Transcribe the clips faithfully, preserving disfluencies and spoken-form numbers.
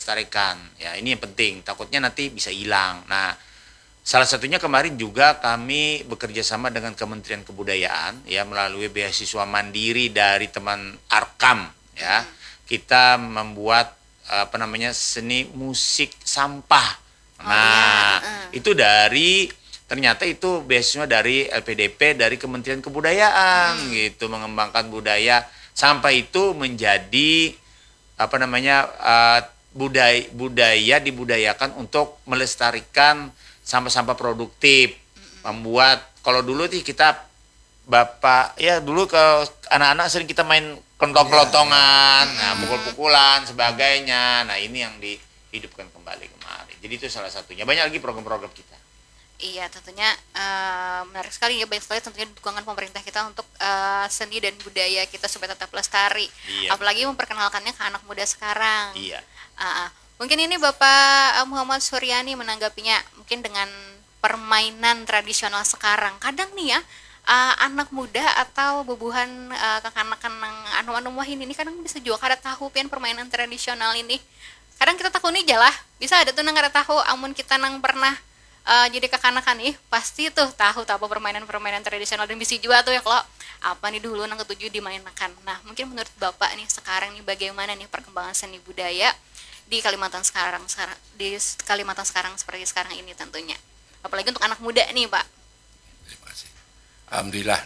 melestarikan. Ya, ini yang penting. Takutnya nanti bisa hilang. Nah, salah satunya kemarin juga kami bekerja sama dengan Kementerian Kebudayaan ya melalui beasiswa mandiri dari teman Arkam ya. Hmm. Kita membuat apa namanya seni musik sampah. Nah, oh, iya. uh. itu dari ternyata itu beasiswa dari L P D P dari Kementerian Kebudayaan hmm. gitu, mengembangkan budaya sampai itu menjadi apa namanya uh, budaya budaya dibudayakan untuk melestarikan sampah-sampah produktif, membuat kalau dulu sih kita bapak ya dulu ke anak-anak sering kita main kelontong-kelontongan, yeah. nah pukul-pukulan sebagainya. Nah ini yang dihidupkan kembali kemarin. Jadi itu salah satunya. Banyak lagi program-program kita. Iya tentunya uh, menarik sekali ya, banyak sekali tentunya dukungan pemerintah kita untuk uh, seni dan budaya kita supaya tetap lestari. Iya. Apalagi memperkenalkannya ke anak muda sekarang. Iya. Uh, Mungkin ini Bapak Muhammad Suryani menanggapinya mungkin dengan permainan tradisional sekarang. Kadang nih ya, uh, anak muda atau bubuhan uh, kekanak-kanak anu-anu wahin ini kadang bisa juga kada tahu pian permainan tradisional ini. Kadang kita takuni aja lah, bisa ada tuh nang kada tahu, amun kita nang pernah uh, jadi kekanakan nih, pasti tuh tahu tahu permainan-permainan tradisional dan bisa juga tuh ya kalau apa nih dulu nang ketujuh dimainkan. Nah, mungkin menurut Bapak nih sekarang nih bagaimana nih perkembangan seni budaya di Kalimantan sekarang, di Kalimantan sekarang seperti sekarang ini tentunya, apalagi untuk anak muda nih Pak. Terima kasih. Alhamdulillah.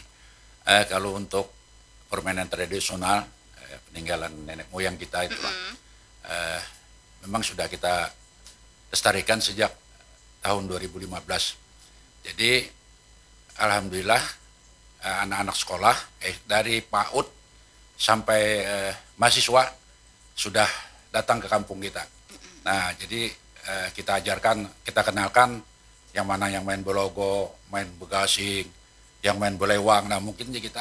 eh, kalau untuk permainan tradisional eh, peninggalan nenek moyang kita itu mm-hmm. eh, memang sudah kita lestarikan sejak tahun dua ribu lima belas. Jadi alhamdulillah eh, anak-anak sekolah eh, dari PAUD sampai eh, mahasiswa sudah datang ke kampung kita. Nah, jadi eh, kita ajarkan, kita kenalkan yang mana yang main belogo, main begasing, yang main belewang. Nah, mungkin kita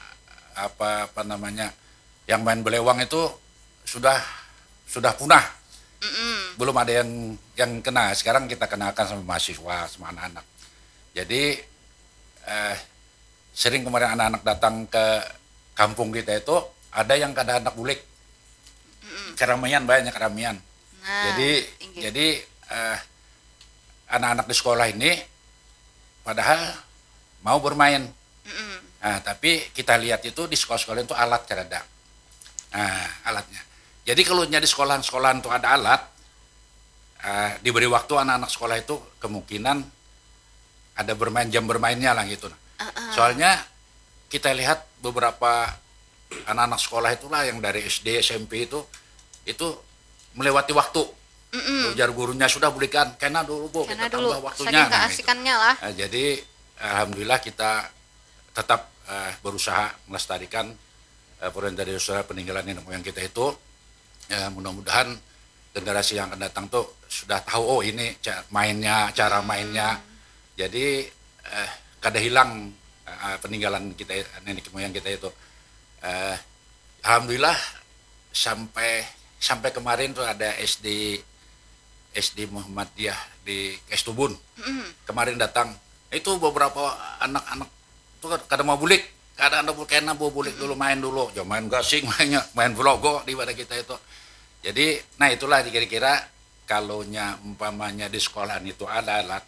apa apa namanya, yang main belewang itu sudah sudah punah. Mm-mm. Belum ada yang yang kena. Sekarang kita kenalkan sama mahasiswa, sama anak-anak. Jadi eh, sering kemarin anak-anak datang ke kampung kita itu ada yang kada anak bulik. Keramaian banyak keramaian. Nah, jadi ingin. jadi uh, anak-anak di sekolah ini padahal mau bermain. Mm-mm. Nah, tapi kita lihat itu di sekolah-sekolah itu alat cerada. Nah, alatnya. Jadi kalau di sekolah-sekolah itu ada alat, uh, diberi waktu anak-anak sekolah itu kemungkinan ada bermain jam bermainnya lah gitu. Uh-uh. Soalnya kita lihat beberapa anak-anak sekolah itulah yang dari S D, S M P itu itu melewati waktu. Ujar gurunya sudah belikan kena dulu Bu, kita dulu. Tambah waktunya. Saking keasikannya nah, gitu. lah. Nah, jadi alhamdulillah kita tetap uh, berusaha melestarikan uh, permainan tradisional peninggalan nenek moyang kita itu. Ya, mudah-mudahan generasi yang akan datang tuh sudah tahu oh ini cara mainnya, cara mainnya. Hmm. Jadi uh, kada hilang uh, peninggalan kita nenek moyang kita itu. Uh, alhamdulillah sampai sampai kemarin tuh ada S D S D Muhammadiyah di Kestubun. Mm. Kemarin datang itu beberapa anak-anak tuh kada mau bulik, kada anak kena mau bulik dulu, main dulu, jangan main gasing, mainnya main vlogo di pada kita itu. Jadi nah itulah kira-kira kalaunya umpamanya di sekolahan itu ada alat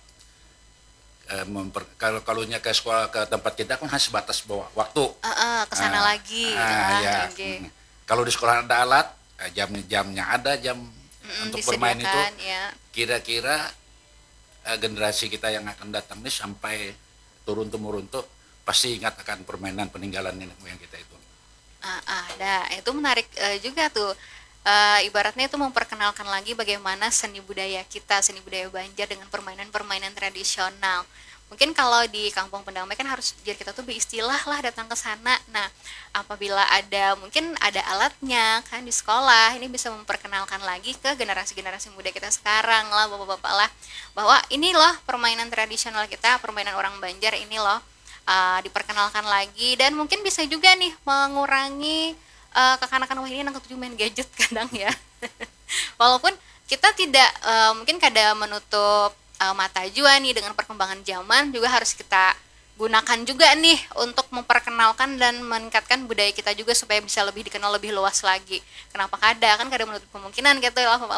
eh, memper, kalau kalaunya ke sekolah ke tempat kita kan hanya sebatas bawa waktu. Uh, uh, kesana uh, lagi. Uh, ah, ya. Okay. Hmm. Kalau di sekolah ada alat, jam-jamnya ada jam mm, untuk bermain itu. Ya. Kira-kira uh, generasi kita yang akan datang ini sampai turun temurun tuh pasti ingat akan permainan peninggalan nenek moyang kita itu. Ah, ah, ada. Itu menarik uh, juga tuh. Uh, ibaratnya itu memperkenalkan lagi bagaimana seni budaya kita, seni budaya Banjar dengan permainan-permainan tradisional. Mungkin kalau di Kampung Pendamai kan harus jadi kita tuh beristilah lah datang ke sana. Nah, apabila ada mungkin ada alatnya kan di sekolah, ini bisa memperkenalkan lagi ke generasi-generasi muda kita sekarang lah, bapak-bapak lah, bahwa ini loh permainan tradisional kita, permainan orang Banjar ini loh uh, diperkenalkan lagi, dan mungkin bisa juga nih mengurangi uh, kekanakan wah ini yang ketujuh main gadget kadang ya. Walaupun kita tidak uh, mungkin kada menutup Uh, mata juga nih dengan perkembangan zaman, juga harus kita gunakan juga nih untuk memperkenalkan dan meningkatkan budaya kita juga supaya bisa lebih dikenal lebih luas lagi. Kenapa kada kan kada menutup kemungkinan gitu lah